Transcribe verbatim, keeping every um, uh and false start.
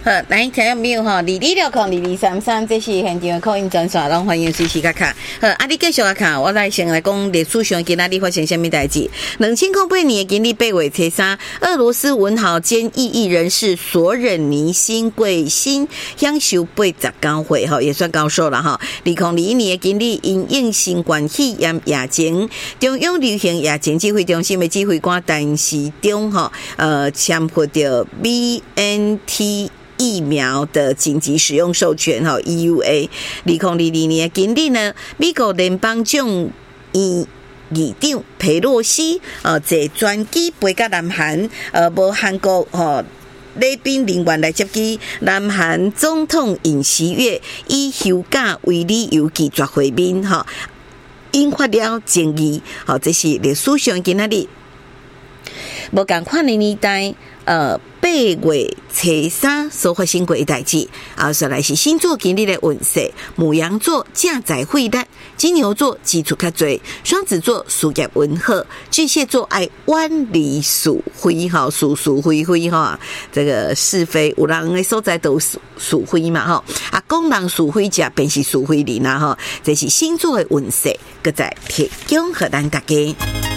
好，来听有没有哈？二二六空二二三三，这是现场的口音专线，拢欢迎随时甲看。好，啊，你继续啊看，我来先来讲历史上今仔日发生什么代志？两千零八年今日八月初三，俄罗斯文豪兼异议人士索忍尼辛贵辛享受八十九岁，哈，也算高寿了哈。二零二一年今日因应新冠肺炎疫情，中央流行疫情指挥中心的指挥官陈时中哈，呃，签获到 B N T。疫苗的紧急使用授权哈 E U A， 二零二二年今日呢，美国联邦众议议长佩洛西呃坐专机飞到南韩，呃无韩国吼。礼宾人员来接机，南韩总统尹锡悦以休假为理由拒绝会面，哈，引发了争议。好，这是历史上今仔日无共款的年代，呃。八月初三所发生过的代志，啊，再来是星座今日的运势，牡羊座正财会力，金牛座支出较多，双子座事业运好，巨蟹座爱远离是非哈，是是非非哈，这个是非有人的所在都是是非嘛哈，啊，讲人是非者便是是非人啦哈，这是星座的运势，搁再提供给咱大家。